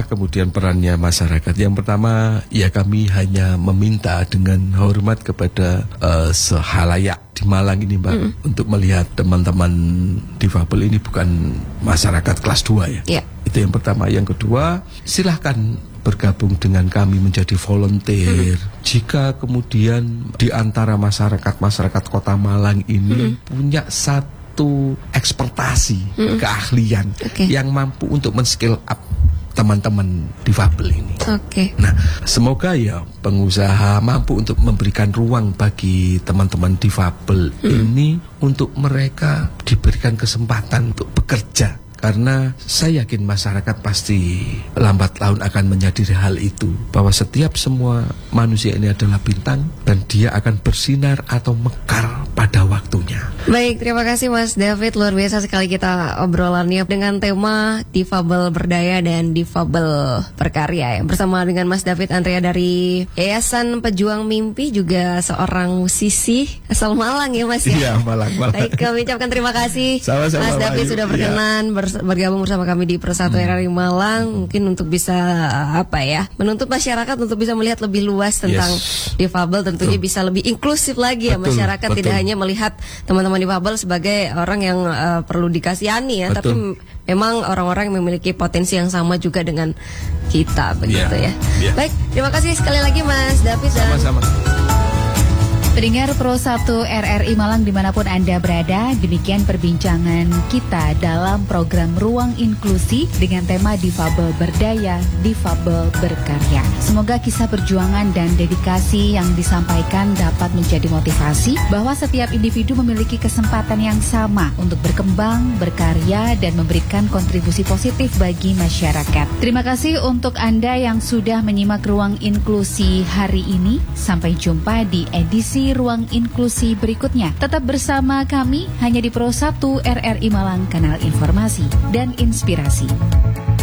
kemudian perannya masyarakat? Yang pertama, ya kami hanya meminta dengan hormat kepada sehalayak di Malang ini, Mbak, untuk melihat teman-teman difabel ini bukan masyarakat kelas 2 ya. Itu yang pertama. Yang kedua, silahkan bergabung dengan kami menjadi volunteer. Jika kemudian di antara masyarakat Kota Malang ini punya satu ekspertasi, keahlian yang mampu untuk men-skill up teman-teman difabel ini. Nah, semoga ya pengusaha mampu untuk memberikan ruang bagi teman-teman difabel ini untuk mereka diberikan kesempatan untuk bekerja. Karena saya yakin masyarakat pasti lambat laun akan menyadari hal itu, bahwa setiap semua manusia ini adalah bintang dan dia akan bersinar atau mekar pada waktunya. Baik, terima kasih Mas David. Luar biasa sekali kita obrolannya dengan tema difabel berdaya dan difabel berkarya ya. Bersama dengan Mas David Andrea dari Yayasan Pejuang Mimpi, juga seorang musisi asal Malang ya Mas ya. Iya, Malang. Baik, kami ucapkan terima kasih. Sama-sama, Mas David sudah berkenan bergabung bersama kami di Persatu RRI Malang, mungkin untuk bisa menuntut masyarakat untuk bisa melihat lebih luas tentang difabel, tentunya bisa lebih inklusif lagi ya masyarakat, tidak hanya melihat teman-teman difabel sebagai orang yang perlu dikasihani ya, tapi memang orang-orang yang memiliki potensi yang sama juga dengan kita begitu ya. Baik, terima kasih sekali lagi Mas David. Sama-sama. Pendengar Pro 1 RRI Malang dimanapun Anda berada, demikian perbincangan kita dalam program Ruang Inklusi dengan tema difabel berdaya, difabel berkarya. Semoga kisah perjuangan dan dedikasi yang disampaikan dapat menjadi motivasi bahwa setiap individu memiliki kesempatan yang sama untuk berkembang, berkarya, dan memberikan kontribusi positif bagi masyarakat. Terima kasih untuk Anda yang sudah menyimak Ruang Inklusi hari ini. Sampai jumpa di edisi Ruang Inklusi berikutnya. Tetap bersama kami hanya di Pro 1 RRI Malang, kanal informasi dan inspirasi.